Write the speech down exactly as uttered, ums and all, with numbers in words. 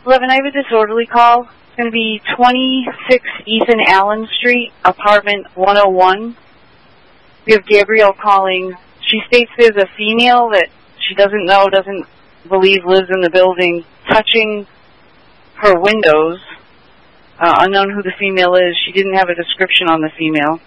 eleven, I have a disorderly call. It's going to be twenty-six Ethan Allen Street, apartment one oh one. We have Gabrielle calling. She states there's a female that she doesn't know, doesn't believe lives in the building, touching her windows. Uh, unknown who the female is. She didn't have a description on the female.